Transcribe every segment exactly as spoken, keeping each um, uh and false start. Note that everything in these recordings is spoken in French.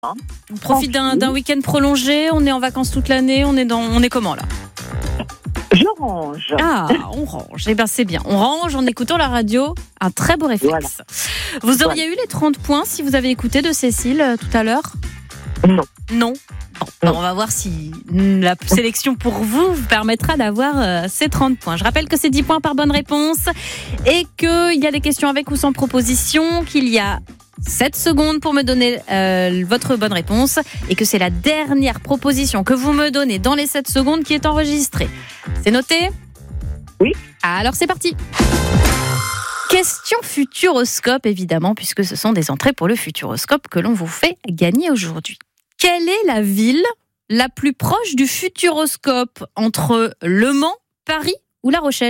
On profite d'un, d'un week-end prolongé, on est en vacances toute l'année, on est dans, on est comment là ? Je range. Ah, on range. Eh bien, c'est bien. On range en écoutant la radio. Un très beau réflexe. Voilà. Vous auriez voilà. eu les trente points si vous avez écouté de Cécile euh, tout à l'heure ? Non. Non. Bon, alors on va voir si la sélection pour vous vous permettra d'avoir euh, ces trente points. Je rappelle que c'est dix points par bonne réponse et qu'il y a des questions avec ou sans proposition, qu'il y a sept secondes pour me donner euh, votre bonne réponse et que c'est la dernière proposition que vous me donnez dans les sept secondes qui est enregistrée. C'est noté ? Oui. Alors c'est parti. Question Futuroscope, évidemment, puisque ce sont des entrées pour le Futuroscope que l'on vous fait gagner aujourd'hui. Quelle est la ville la plus proche du Futuroscope entre Le Mans, Paris ou La Rochelle ?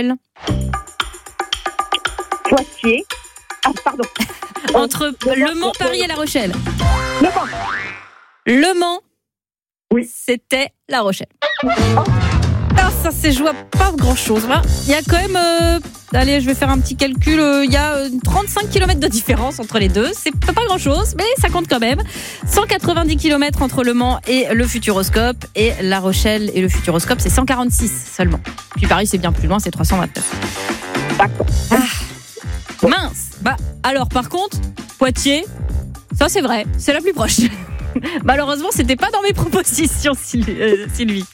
Poitiers. Ah, pardon. Entre Le Mans, Paris et La Rochelle. Le Mans. Le Mans. Oui. C'était La Rochelle. Ah, ça s'est joué à pas grand-chose. Il y a quand même... Euh, allez, je vais faire un petit calcul. Euh, il y a trente-cinq kilomètres de différence entre les deux. C'est pas grand-chose, mais ça compte quand même. cent quatre-vingt-dix kilomètres entre Le Mans et le Futuroscope. Et La Rochelle et le Futuroscope, c'est cent quarante-six seulement. Puis Paris, c'est bien plus loin, c'est trois cent vingt-neuf. D'accord. Ah, mince. Bah, alors, par contre, Poitiers, ça c'est vrai, c'est la plus proche. Malheureusement, c'était pas dans mes propositions, Sylvie.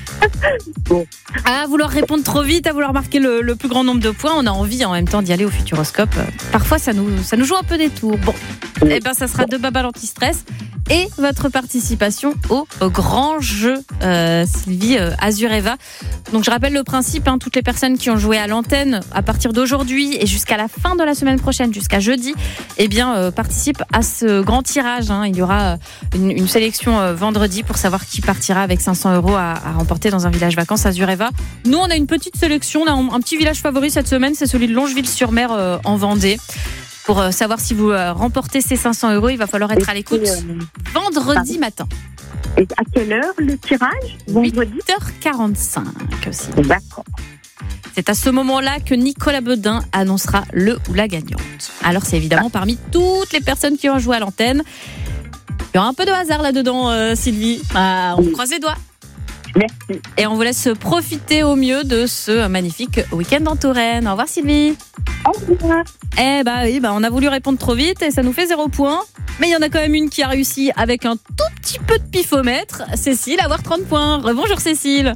Bon. À vouloir répondre trop vite, à vouloir marquer le, le plus grand nombre de points, on a envie en même temps d'y aller au Futuroscope. Parfois, ça nous, ça nous joue un peu des tours. Bon, oui. Eh ben, ça sera deux babales anti-stress et votre participation au, au grand jeu, euh, Sylvie euh, Azureva. Donc, je rappelle le principe, hein, toutes les personnes qui ont joué à l'antenne à partir d'aujourd'hui et jusqu'à la fin de la semaine prochaine, jusqu'à jeudi, eh bien, euh, participent à ce grand tirage. Hein. Il y aura une, une sélection euh, vendredi pour savoir qui partira avec cinq cents euros à, à remporter dans un village vacances Azureva. Nous, on a une petite sélection. On a un, un petit village favori cette semaine, c'est celui de Longeville-sur-Mer euh, en Vendée. Pour euh, savoir si vous euh, remportez ces cinq cents euros, il va falloir être à l'écoute euh, vendredi matin. Et à quelle heure le tirage ? Vendredi ? huit heures quarante-cinq aussi. D'accord. C'est à ce moment-là que Nicolas Bedin annoncera le ou la gagnante. Alors, c'est évidemment ah. parmi toutes les personnes qui ont joué à l'antenne. Il y aura un peu de hasard là-dedans, euh, Sylvie. Ah, on oui. croise les doigts. Merci. Et on vous laisse profiter au mieux de ce magnifique week-end en Touraine. Au revoir, Sylvie. Au revoir. Eh bah oui, bah on a voulu répondre trop vite et ça nous fait zéro point. Mais il y en a quand même une qui a réussi avec un tout petit peu de pifomètre. Cécile, avoir trente points. Rebonjour, Cécile.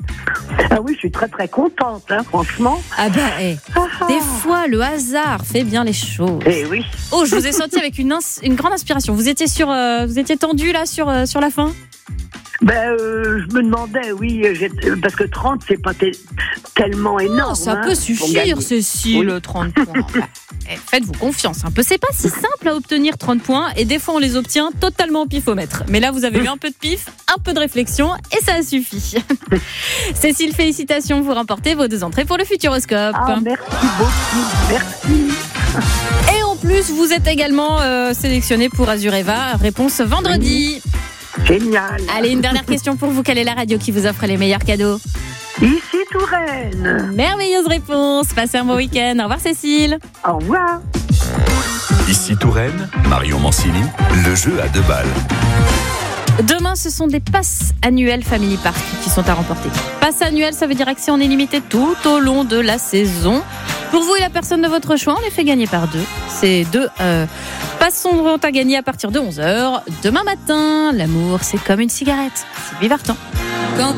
Ah oui, je suis très très contente, hein, franchement. Ah bah, eh, ah. des fois, le hasard fait bien les choses. Eh oui. Oh, je vous ai senti avec une, ins- une grande inspiration. Vous étiez sur, euh, vous étiez tendu là sur, euh, sur la fin ? Ben, euh, je me demandais, oui, parce que trente, c'est pas te- tellement énorme. Oh, ça hein, peut suffire, Cécile, oui. trente points. Bah, eh, faites-vous confiance un peu. C'est pas si simple à obtenir trente points, et des fois on les obtient totalement au pifomètre. Mais là, vous avez eu un peu de pif, un peu de réflexion, et ça a suffi. Cécile, félicitations, vous remportez vos deux entrées pour le Futuroscope. Ah, merci beaucoup, merci. Et en plus, vous êtes également euh, sélectionné pour Azureva. Réponse vendredi. Oui. Génial. Allez, une dernière question pour vous. Quelle est la radio qui vous offre les meilleurs cadeaux ? Ici Touraine. Merveilleuse réponse. Passez un bon week-end. Au revoir, Cécile. Au revoir. Ici Touraine, Marion Mancini, le jeu à deux balles. Demain, ce sont des passes annuelles Family Park qui sont à remporter. Passe annuelle, ça veut dire accès en illimité tout au long de la saison. Pour vous et la personne de votre choix, on les fait gagner par deux. Ces deux euh, passes seront à gagner à partir de onze heures. Demain matin, l'amour, c'est comme une cigarette. Sylvie Vartan.